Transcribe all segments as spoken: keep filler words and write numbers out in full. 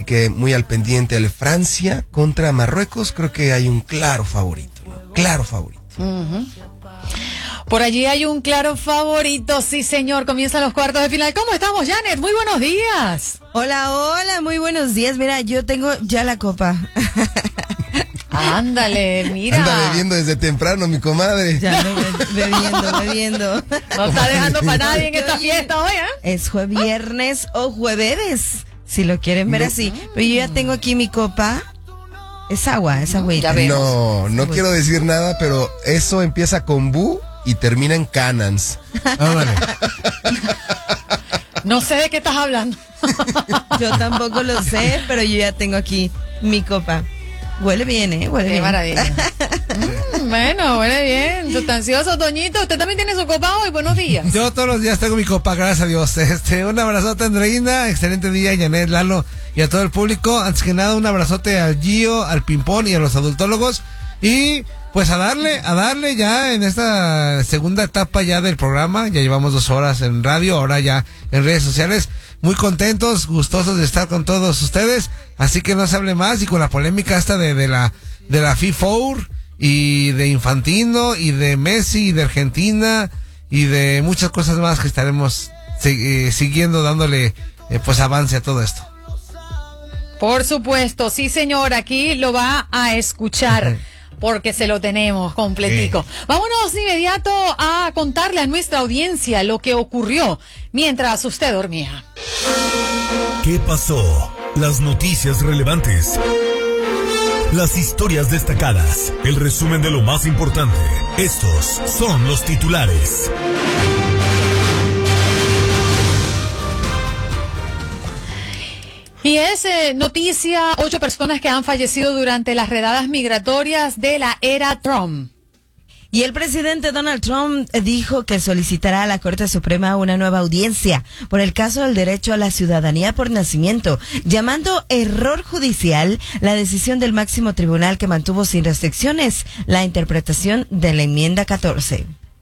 que muy al pendiente el Francia contra Marruecos. Creo que hay un claro favorito, ¿no? Claro favorito. Uh-huh. Por allí hay un claro favorito, sí señor, comienzan los cuartos de final. ¿Cómo estamos, Janet? Muy buenos días. Hola, hola, muy buenos días. Mira, yo tengo ya la copa. Ándale, mira. Anda bebiendo desde temprano, mi comadre. Ya no, bebiendo, bebiendo. No está dejando para nadie en esta fiesta hoy, ¿eh? Es jue viernes o jueves, si lo quieren ver así. Pero yo ya tengo aquí mi copa. Es agua, es agüita. No, no quiero decir nada, pero eso empieza con bu y termina en Canans. Ah, vale. No sé de qué estás hablando. Yo tampoco lo sé, pero yo ya tengo aquí mi copa. Huele bien, ¿eh? Huele Qué bien. maravilla. mm, bueno, huele bien. Sustancioso, Toñito. ¿Usted también tiene su copa hoy? Buenos días. Yo todos los días tengo mi copa, gracias a Dios. Este, un abrazote, Andreina. Excelente día, Janet, Lalo y a todo el público. Antes que nada, un abrazote al Gio, al Pimpón y a los adultólogos. Y pues a darle, a darle ya en esta segunda etapa ya del programa. Ya llevamos dos horas en radio, ahora ya en redes sociales. Muy contentos, gustosos de estar con todos ustedes. Así que no se hable más. Y con la polémica esta de, de la de la FIFA y de Infantino y de Messi y de Argentina y de muchas cosas más que estaremos eh, siguiendo dándole eh, pues avance a todo esto. Por supuesto, sí señor, aquí lo va a escuchar. Porque se lo tenemos completico. Sí. Vámonos de inmediato a contarle a nuestra audiencia lo que ocurrió mientras usted dormía. ¿Qué pasó? Las noticias relevantes. Las historias destacadas. El resumen de lo más importante. Estos son los titulares. Y es eh, noticia, ocho personas que han fallecido durante las redadas migratorias de la era Trump. Y el presidente Donald Trump dijo que solicitará a la Corte Suprema una nueva audiencia por el caso del derecho a la ciudadanía por nacimiento, llamando error judicial la decisión del máximo tribunal que mantuvo sin restricciones la interpretación de la enmienda catorce.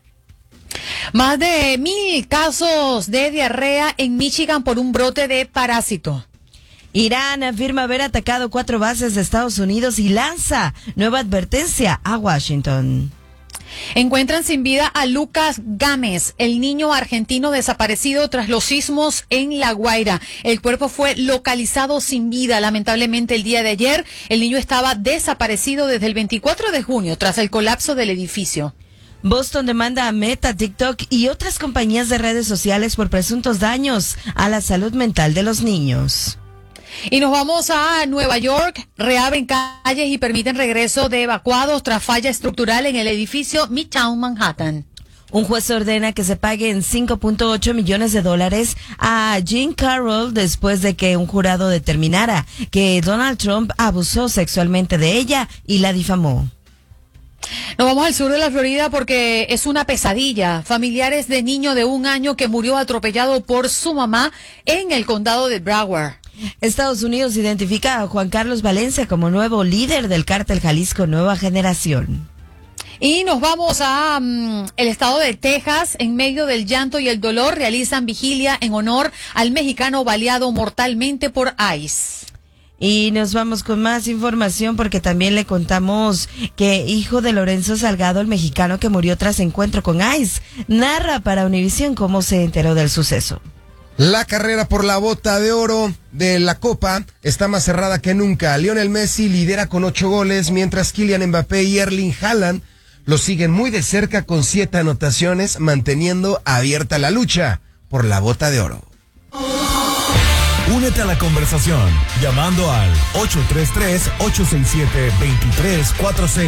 Más de mil casos de diarrea en Michigan por un brote de parásito. Irán afirma haber atacado cuatro bases de Estados Unidos y lanza nueva advertencia a Washington. Encuentran sin vida a Lucas Gámez, el niño argentino desaparecido tras los sismos en La Guaira. El cuerpo fue localizado sin vida, lamentablemente, el día de ayer. El niño estaba desaparecido desde el veinticuatro de junio tras el colapso del edificio. Boston demanda a Meta, TikTok y otras compañías de redes sociales por presuntos daños a la salud mental de los niños. Y nos vamos a Nueva York. Reabren calles y permiten regreso de evacuados tras falla estructural en el edificio Midtown Manhattan. Un juez ordena que se paguen cinco punto ocho millones de dólares a Jean Carroll después de que un jurado determinara que Donald Trump abusó sexualmente de ella y la difamó. Nos vamos al sur de la Florida porque es una pesadilla. Familiares de niño de un año que murió atropellado por su mamá en el condado de Broward. Estados Unidos identifica a Juan Carlos Valencia como nuevo líder del cártel Jalisco Nueva Generación. Y nos vamos a um, el estado de Texas. En medio del llanto y el dolor realizan vigilia en honor al mexicano baleado mortalmente por ICE. Y nos vamos con más información porque también le contamos que hijo de Lorenzo Salgado, el mexicano que murió tras encuentro con ICE, narra para Univisión cómo se enteró del suceso. La carrera por la bota de oro de la Copa está más cerrada que nunca. Lionel Messi lidera con ocho goles, mientras Kylian Mbappé y Erling Haaland lo siguen muy de cerca con siete anotaciones, manteniendo abierta la lucha por la bota de oro. Únete a la conversación llamando al ocho tres tres, ocho seis siete, dos tres cuatro seis.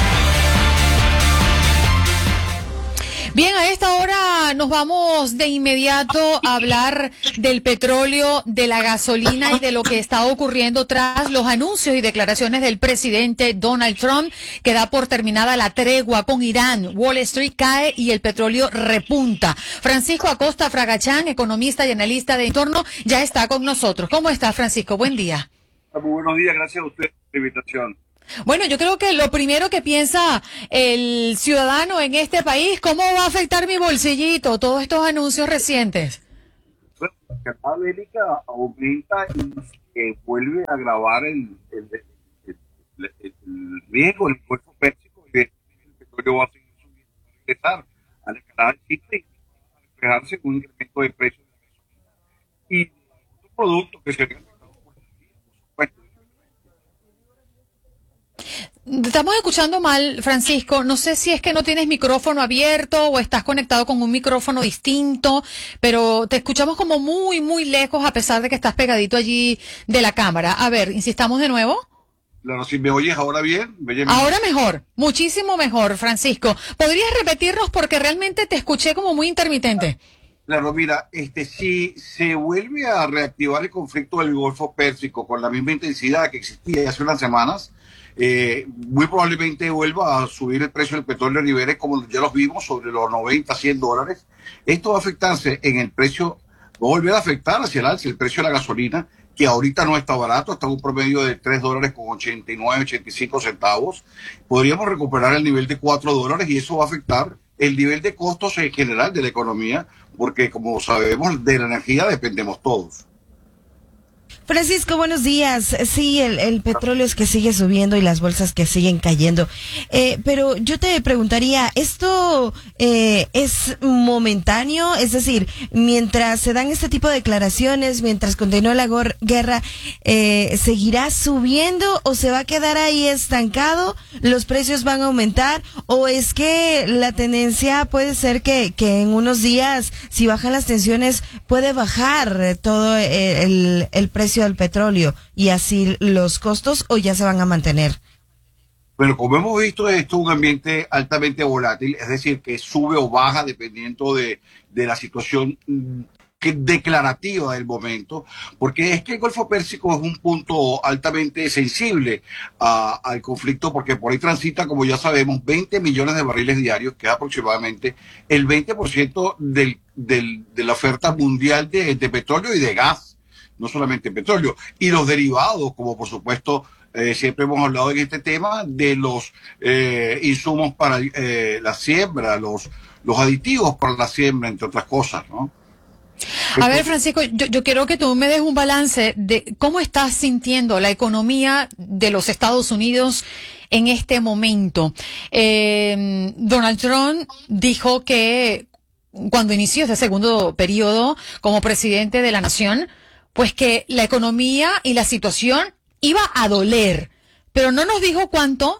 Bien, a esta hora nos vamos de inmediato a hablar del petróleo, de la gasolina y de lo que está ocurriendo tras los anuncios y declaraciones del presidente Donald Trump, que da por terminada la tregua con Irán. Wall Street cae y el petróleo repunta. Francisco Acosta Fragachán, economista y analista de entorno, ya está con nosotros. ¿Cómo está, Francisco? Buen día. Muy buenos días, gracias a usted por la invitación. Bueno, yo creo que lo primero que piensa el ciudadano en este país, ¿cómo va a afectar mi bolsillito? Todos estos anuncios recientes. Bueno, escalada bélica aumenta y eh, vuelve a agravar el, el, el, el, el, el riesgo del Golfo Pérsico, y el petróleo va a seguir subiendo, va a regresar a la escalada alcista y a reflejarse con un incremento de precios de la gasolina y otros productos que se ven afectados por la energía, por supuesto. Estamos escuchando mal, Francisco. No sé si es que no tienes micrófono abierto o estás conectado con un micrófono distinto, pero te escuchamos como muy, muy lejos a pesar de que estás pegadito allí de la cámara. A ver, insistamos de nuevo. Claro, si me oyes ahora bien, me oyes ahora mejor, muchísimo mejor, Francisco. ¿Podrías repetirnos porque realmente te escuché como muy intermitente? Claro, mira, este, si se vuelve a reactivar el conflicto del Golfo Pérsico con la misma intensidad que existía hace unas semanas, eh, muy probablemente vuelva a subir el precio del petróleo a niveles como ya los vimos, sobre los noventa, cien dólares. Esto va a afectarse en el precio, va a volver a afectar hacia el alza el precio de la gasolina, que ahorita no está barato, está en un promedio de tres dólares con ochenta y nueve, ochenta y cinco centavos. Podríamos recuperar el nivel de cuatro dólares y eso va a afectar el nivel de costos en general de la economía, porque como sabemos, de la energía dependemos todos. Francisco, buenos días. Sí, el, el petróleo es que sigue subiendo y las bolsas que siguen cayendo. Eh, pero yo te preguntaría, ¿esto eh, es momentáneo? Es decir, mientras se dan este tipo de declaraciones, mientras continúa la guerra, eh, ¿seguirá subiendo o se va a quedar ahí estancado? ¿Los precios van a aumentar? ¿O es que la tendencia puede ser que, que en unos días, si bajan las tensiones, puede bajar todo el, el precio del petróleo y así los costos, o ya se van a mantener? Bueno, como hemos visto, esto es un ambiente altamente volátil, es decir, que sube o baja dependiendo de, de la situación que, declarativa del momento, porque es que el Golfo Pérsico es un punto altamente sensible a, al conflicto, porque por ahí transita, como ya sabemos, veinte millones de barriles diarios, que es aproximadamente el veinte por ciento del, del, de la oferta mundial de, de petróleo y de gas. No solamente petróleo, y los derivados, como por supuesto eh, siempre hemos hablado en este tema, de los eh, insumos para eh, la siembra, los, los aditivos para la siembra, entre otras cosas, ¿no? A ver, Francisco, yo, yo quiero que tú me des un balance de cómo estás sintiendo la economía de los Estados Unidos en este momento. Eh, Donald Trump dijo que cuando inició este segundo periodo como presidente de la nación, pues que la economía y la situación iba a doler, pero no nos dijo cuánto,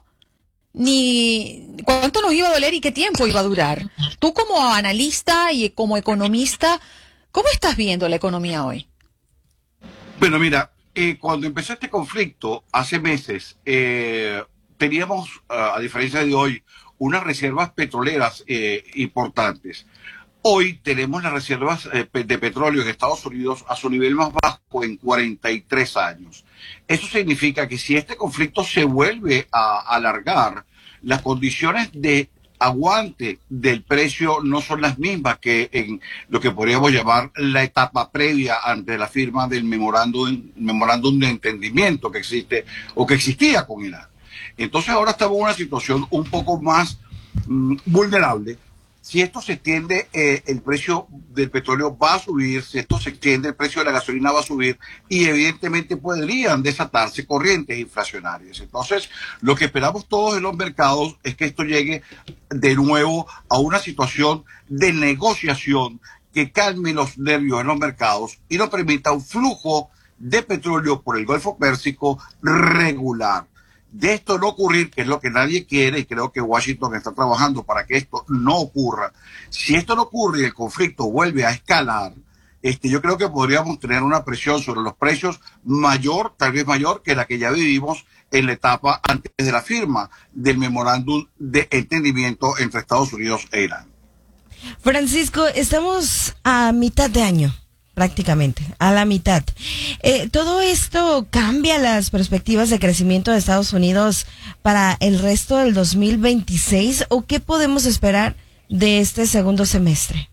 ni cuánto nos iba a doler y qué tiempo iba a durar. Tú como analista y como economista, ¿cómo estás viendo la economía hoy? Bueno, mira, eh, cuando empezó este conflicto, hace meses, eh, teníamos, uh, a diferencia de hoy, unas reservas petroleras eh, importantes. Hoy tenemos las reservas eh, de petróleo en Estados Unidos a su nivel más bajo en cuarenta y tres años. Eso significa que si este conflicto se vuelve a alargar, las condiciones de aguante del precio no son las mismas que en lo que podríamos llamar la etapa previa ante la firma del memorándum, memorándum de entendimiento que existe o que existía con Irán. Entonces ahora estamos en una situación un poco más mmm, vulnerable. Si esto se extiende, eh, el precio del petróleo va a subir, si esto se extiende, el precio de la gasolina va a subir y evidentemente podrían desatarse corrientes inflacionarias. Entonces, lo que esperamos todos en los mercados es que esto llegue de nuevo a una situación de negociación que calme los nervios en los mercados y nos permita un flujo de petróleo por el Golfo Pérsico regular. De esto no ocurrir, que es lo que nadie quiere, y creo que Washington está trabajando para que esto no ocurra. Si esto no ocurre y el conflicto vuelve a escalar, este, yo creo que podríamos tener una presión sobre los precios mayor, tal vez mayor, que la que ya vivimos en la etapa antes de la firma del memorándum de entendimiento entre Estados Unidos e Irán. Francisco, estamos a mitad de año. Prácticamente, a la mitad. Eh, ¿Todo esto cambia las perspectivas de crecimiento de Estados Unidos para el resto del dos mil veintiséis? ¿O qué podemos esperar de este segundo semestre?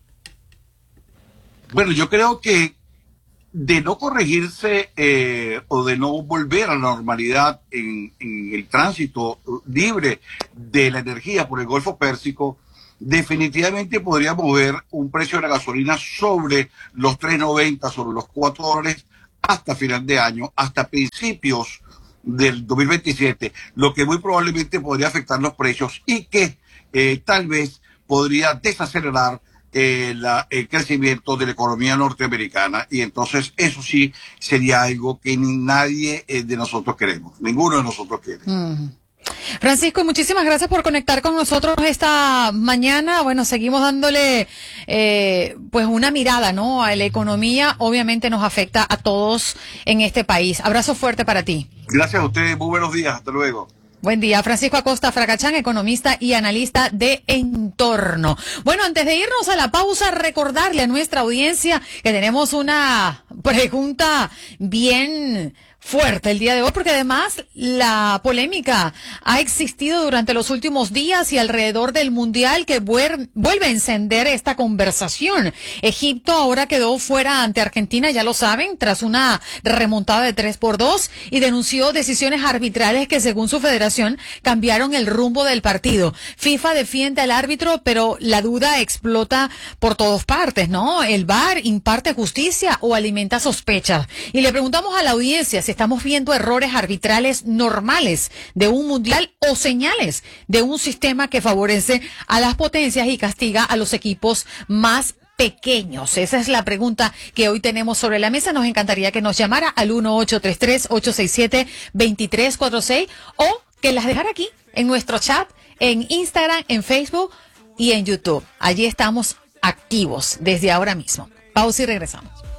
Bueno, yo creo que de no corregirse eh, o de no volver a la normalidad en, en el tránsito libre de la energía por el Golfo Pérsico, definitivamente podríamos ver un precio de la gasolina sobre los tres noventa, sobre los cuatro dólares hasta final de año, hasta principios del dos mil veintisiete, lo que muy probablemente podría afectar los precios y que eh, tal vez podría desacelerar eh, la, el crecimiento de la economía norteamericana, y entonces eso sí sería algo que ni nadie eh, de nosotros queremos, ninguno de nosotros quiere. Mm. Francisco, muchísimas gracias por conectar con nosotros esta mañana. Bueno, seguimos dándole eh, pues una mirada, ¿no? A la economía, obviamente nos afecta a todos en este país. Abrazo fuerte para ti. Gracias a ustedes, muy buenos días, hasta luego. Buen día, Francisco Acosta Fracachán, economista y analista de entorno. Bueno, antes de irnos a la pausa, recordarle a nuestra audiencia que tenemos una pregunta bien fuerte el día de hoy, porque además la polémica ha existido durante los últimos días y alrededor del Mundial, que vuelve a encender esta conversación. Egipto ahora quedó fuera ante Argentina, ya lo saben, tras una remontada de tres por dos, y denunció decisiones arbitrales que, según su federación, cambiaron el rumbo del partido. FIFA defiende al árbitro, pero la duda explota por todas partes, ¿no? ¿El V A R imparte justicia o alimenta sospechas? Y le preguntamos a la audiencia si estamos viendo errores arbitrales normales de un mundial o señales de un sistema que favorece a las potencias y castiga a los equipos más pequeños. Esa es la pregunta que hoy tenemos sobre la mesa. Nos encantaría que nos llamara al uno ocho tres tres, ocho seis siete, dos tres cuatro seis o que las dejara aquí en nuestro chat, en Instagram, en Facebook y en YouTube. Allí estamos activos desde ahora mismo. Pausa y regresamos.